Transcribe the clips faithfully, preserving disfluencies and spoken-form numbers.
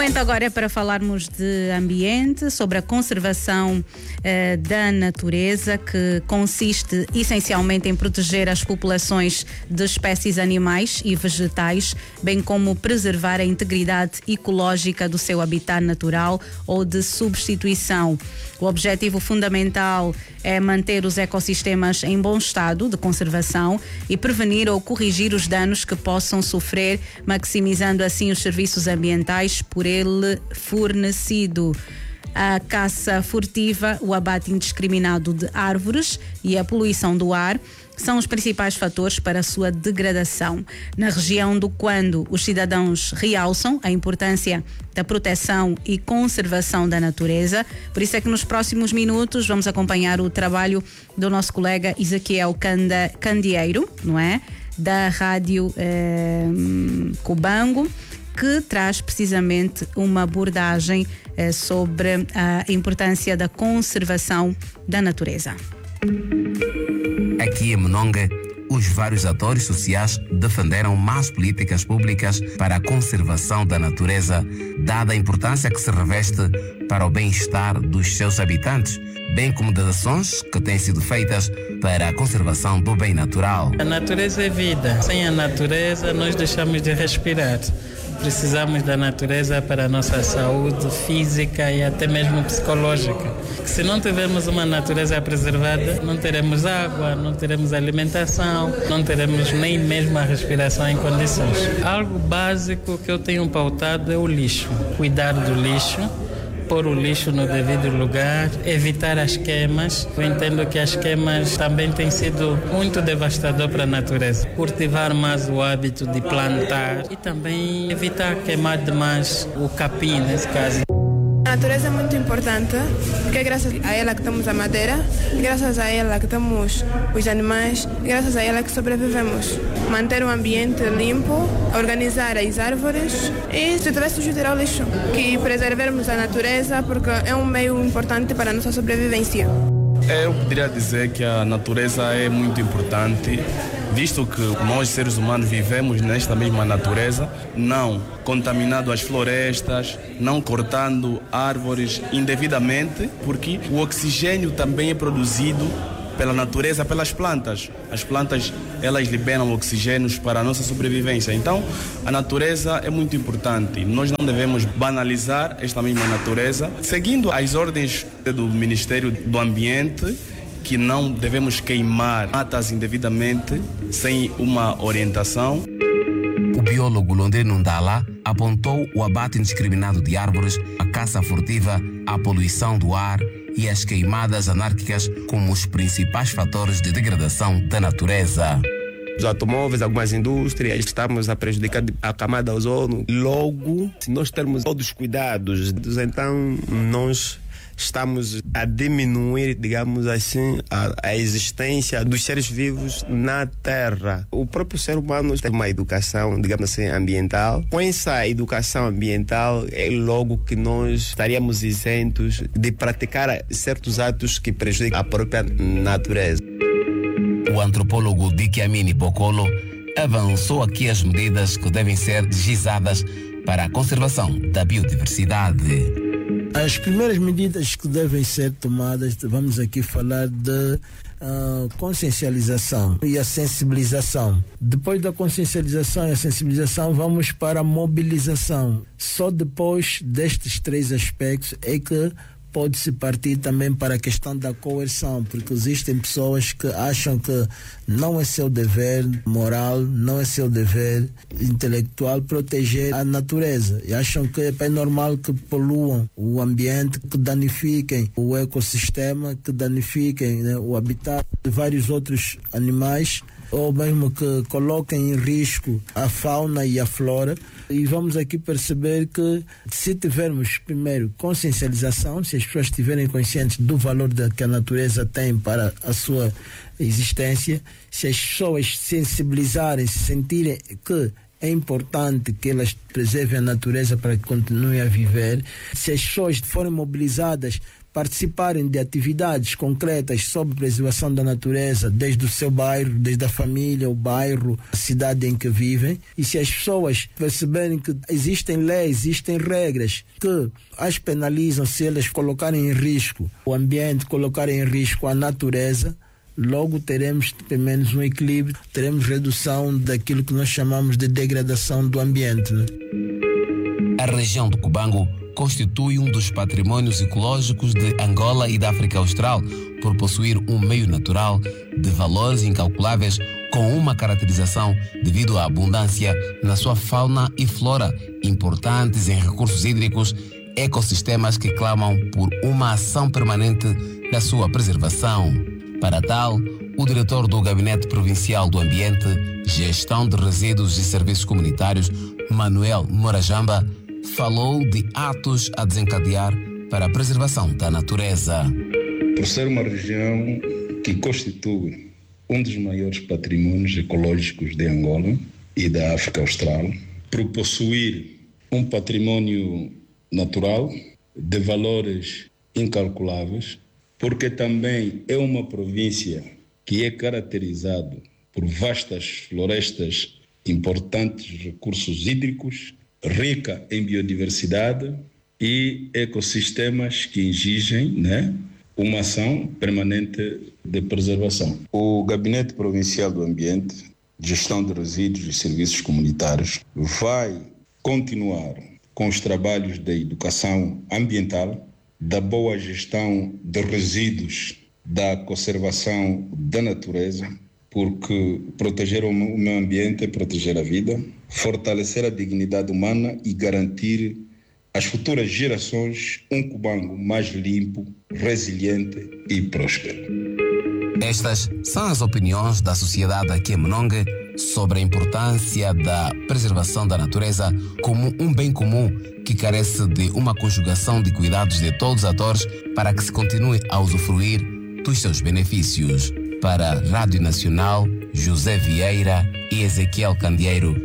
momento agora é para falarmos de ambiente, sobre a conservação eh, da natureza, que consiste essencialmente em proteger as populações de espécies animais e vegetais, bem como preservar a integridade ecológica do seu habitat natural ou de substituição. O objetivo fundamental é manter os ecossistemas em bom estado de conservação e prevenir ou corrigir os danos que possam sofrer, maximizando assim os serviços ambientais por ele fornecido. A caça furtiva, o abate indiscriminado de árvores e a poluição do ar são os principais fatores para a sua degradação. Na região do Quando, os cidadãos realçam a importância da proteção e conservação da natureza. Por isso é que nos próximos minutos vamos acompanhar o trabalho do nosso colega Ezequiel Canda, Candeeiro, não é? Da Rádio eh, Cubango, que traz precisamente uma abordagem eh, sobre a importância da conservação da natureza. Aqui em Mononga, os vários atores sociais defenderam mais políticas públicas para a conservação da natureza, dada a importância que se reveste para o bem-estar dos seus habitantes, bem como das ações que têm sido feitas para a conservação do bem natural. A natureza é vida. Sem a natureza, nós deixamos de respirar. Precisamos da natureza para a nossa saúde física e até mesmo psicológica. Se não tivermos uma natureza preservada, não teremos água, não teremos alimentação, não teremos nem mesmo a respiração em condições. Algo básico que eu tenho pautado é o lixo. Cuidar do lixo, pôr o lixo no devido lugar, evitar as queimas. Eu entendo que as queimas também têm sido muito devastador para a natureza. Cultivar mais o hábito de plantar e também evitar queimar demais o capim, nesse caso. A natureza é muito importante, porque é graças a ela que temos a madeira, graças a ela que temos os animais, graças a ela que sobrevivemos. Manter o ambiente limpo, organizar as árvores e, se tiver sujo, tirar o lixo. Que preservemos a natureza, porque é um meio importante para a nossa sobrevivência. Eu poderia dizer que a natureza é muito importante, visto que nós, seres humanos, vivemos nesta mesma natureza, não contaminando as florestas, não cortando árvores indevidamente, porque o oxigênio também é produzido pela natureza, pelas plantas. As plantas, elas liberam oxigênios para a nossa sobrevivência. Então, a natureza é muito importante. Nós não devemos banalizar esta mesma natureza, seguindo as ordens do Ministério do Ambiente, que não devemos queimar matas indevidamente, sem uma orientação. O biólogo londrino Ndala apontou o abate indiscriminado de árvores, a caça furtiva, a poluição do ar e as queimadas anárquicas como os principais fatores de degradação da natureza. Os automóveis, algumas indústrias, estamos a prejudicar a camada de ozono. Logo, se nós termos todos os cuidados, então nós estamos a diminuir, digamos assim, a, a existência dos seres vivos na Terra. O próprio ser humano tem uma educação, digamos assim, ambiental. Com essa educação ambiental, é logo que nós estaríamos isentos de praticar certos atos que prejudicam a própria natureza. O antropólogo Dikiamini Bokolo avançou aqui as medidas que devem ser legisladas para a conservação da biodiversidade. As primeiras medidas que devem ser tomadas, vamos aqui falar de uh, consciencialização e a sensibilização. Depois da consciencialização e a sensibilização, vamos para a mobilização. Só depois destes três aspectos é que pode-se partir também para a questão da coerção, porque existem pessoas que acham que não é seu dever moral, não é seu dever intelectual proteger a natureza. E acham que é normal que poluam o ambiente, que danifiquem o ecossistema, que danifiquem, né, o habitat de vários outros animais, ou mesmo que coloquem em risco a fauna e a flora. E vamos aqui perceber que, se tivermos primeiro consciencialização, se as pessoas estiverem conscientes do valor da, que a natureza tem para a sua existência, se as pessoas sensibilizarem, se sentirem que é importante que elas preservem a natureza para que continuem a viver, se as pessoas forem mobilizadas participarem de atividades concretas sobre preservação da natureza, desde o seu bairro, desde a família, o bairro, a cidade em que vivem. E se as pessoas perceberem que existem leis, existem regras que as penalizam se elas colocarem em risco o ambiente, colocarem em risco a natureza, logo teremos pelo menos um equilíbrio, teremos redução daquilo que nós chamamos de degradação do ambiente, né? A região do Cubango constitui um dos patrimônios ecológicos de Angola e da África Austral, por possuir um meio natural de valores incalculáveis, com uma caracterização devido à abundância na sua fauna e flora, importantes em recursos hídricos, ecossistemas que clamam por uma ação permanente da sua preservação. Para tal, o diretor do Gabinete Provincial do Ambiente, Gestão de Resíduos e Serviços Comunitários, Manuel Morajamba, falou de atos a desencadear para a preservação da natureza. Por ser uma região que constitui um dos maiores patrimônios ecológicos de Angola e da África Austral, por possuir um patrimônio natural de valores incalculáveis, porque também é uma província que é caracterizada por vastas florestas, importantes recursos hídricos, rica em biodiversidade e ecossistemas que exigem, né, uma ação permanente de preservação. O Gabinete Provincial do Ambiente, Gestão de Resíduos e Serviços Comunitários, vai continuar com os trabalhos de educação ambiental, da boa gestão de resíduos, da conservação da natureza, porque proteger o meio ambiente é proteger a vida, fortalecer a dignidade humana e garantir às futuras gerações um Cubango mais limpo, resiliente e próspero. Estas são as opiniões da sociedade aqui em Monongue sobre a importância da preservação da natureza como um bem comum que carece de uma conjugação de cuidados de todos os atores para que se continue a usufruir dos seus benefícios. Para a Rádio Nacional, José Vieira e Ezequiel Candeeiro.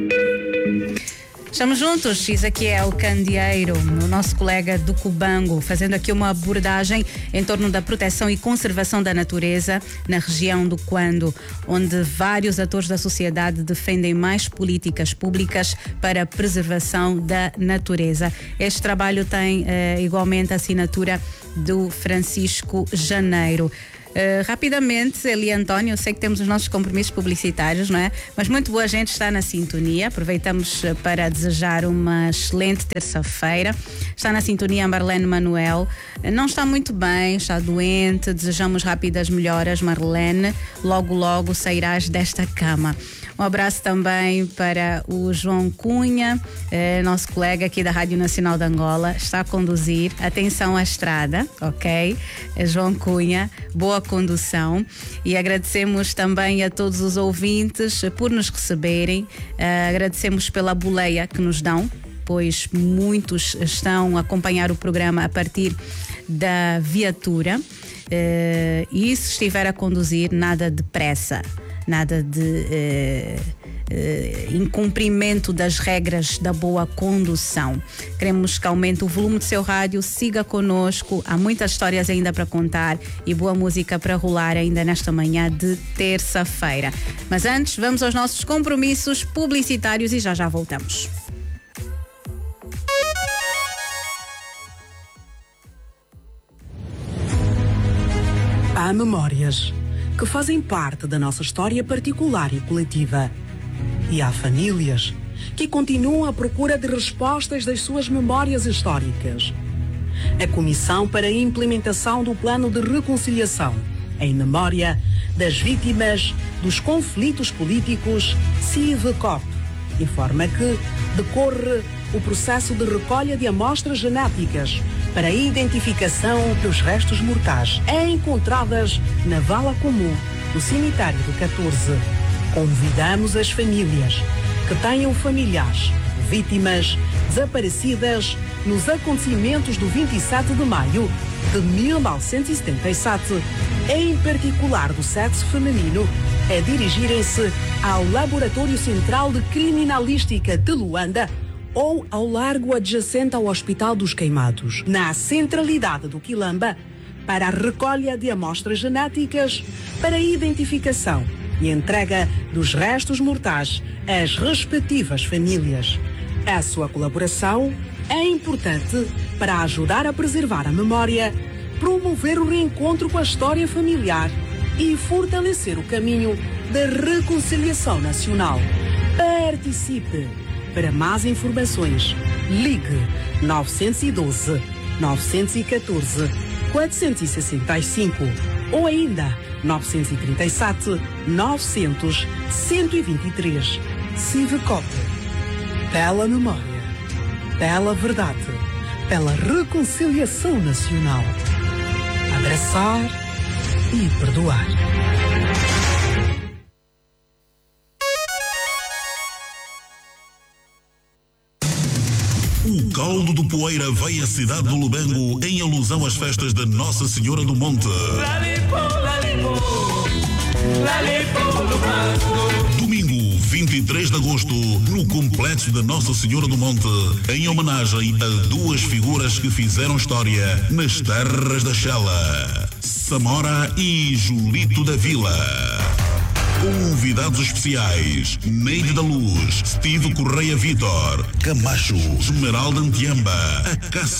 Estamos juntos, Ezequiel Candeeiro, o nosso colega do Cubango, fazendo aqui uma abordagem em torno da proteção e conservação da natureza na região do Cuando, onde vários atores da sociedade defendem mais políticas públicas para a preservação da natureza. Este trabalho tem eh, igualmente a assinatura do Francisco Janeiro. Uh, rapidamente, Eli António, eu sei que temos os nossos compromissos publicitários, não é? Mas muito boa gente está na sintonia. Aproveitamos uh, para desejar uma excelente terça-feira. Está na sintonia a Marlene Manuel. Uh, não está muito bem, está doente. Desejamos rápidas melhoras, Marlene. Logo, logo sairás desta cama. Um abraço também para o João Cunha, eh, nosso colega aqui da Rádio Nacional de Angola, está a conduzir. Atenção à estrada, ok? Eh, João Cunha, boa condução. E agradecemos também a todos os ouvintes por nos receberem. Eh, agradecemos pela boleia que nos dão, pois muitos estão a acompanhar o programa a partir da viatura. Eh, e se estiver a conduzir, nada de pressa. Nada de eh, eh, incumprimento das regras da boa condução. Queremos que aumente o volume do seu rádio, siga conosco, há muitas histórias ainda para contar e boa música para rolar ainda nesta manhã de terça-feira. Mas antes, vamos aos nossos compromissos publicitários e já já voltamos. Há memórias que fazem parte da nossa história particular e coletiva. E há famílias que continuam à procura de respostas das suas memórias históricas. A Comissão para a Implementação do Plano de Reconciliação em memória das vítimas dos conflitos políticos, CIVCOP, informa que decorre o processo de recolha de amostras genéticas para a identificação dos restos mortais encontradas na vala comum do cemitério do catorze. Convidamos as famílias que tenham familiares, vítimas desaparecidas nos acontecimentos do vinte e sete de maio de mil novecentos e setenta e sete, em particular do sexo feminino, a dirigirem-se ao Laboratório Central de Criminalística de Luanda, ou ao largo adjacente ao Hospital dos Queimados, na centralidade do Quilamba, para a recolha de amostras genéticas para a identificação e entrega dos restos mortais às respectivas famílias. A sua colaboração é importante para ajudar a preservar a memória, promover o reencontro com a história familiar e fortalecer o caminho da reconciliação nacional. Participe! Para mais informações, ligue nove um dois, nove um quatro, quatro seis cinco ou ainda nove três sete, nove zero zero, um dois três. Civicop. Pela memória, pela verdade, pela reconciliação nacional. Abraçar e perdoar. O caldo do Poeira vai à cidade do Lubango em alusão às festas da Nossa Senhora do Monte. Domingo, vinte e três de agosto, no Complexo da Nossa Senhora do Monte, em homenagem a duas figuras que fizeram história nas terras da Xela, Samora e Julito da Vila. Convidados especiais: Neide da Luz, Steve Correia Vitor, Camacho, Esmeralda Antiamba, Acácio